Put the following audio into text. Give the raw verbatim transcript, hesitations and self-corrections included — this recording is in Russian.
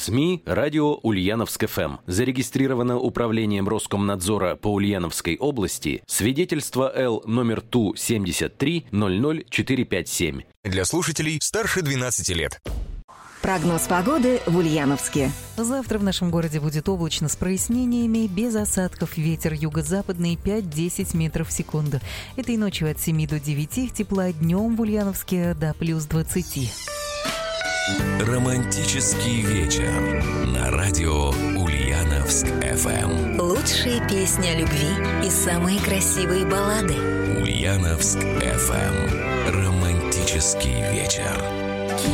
СМИ «Радио Ульяновск эф эм». Зарегистрировано Управлением Роскомнадзора по Ульяновской области свидетельство Л номер Ту семьдесят три ноль ноль четыре пять семь. Для слушателей старше двенадцати лет. Прогноз погоды в Ульяновске. Завтра в нашем городе будет облачно с прояснениями, без осадков. Ветер юго-западный пять-десять метров в секунду. Этой ночью от семи до девяти тепла, днем в Ульяновске до плюс двадцати. Романтический вечер на радио Ульяновск эф эм. Лучшие песни о любви и самые красивые баллады. Ульяновск эф эм. Романтический вечер.